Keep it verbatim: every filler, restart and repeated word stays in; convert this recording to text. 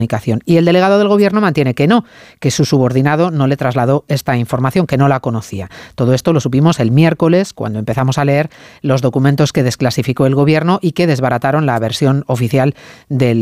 Y el delegado del Gobierno mantiene que no, que su subordinado no le trasladó esta información, que no la conocía. Todo esto lo supimos el miércoles, cuando empezamos a leer los documentos que desclasificó el Gobierno y que desbarataron la versión oficial del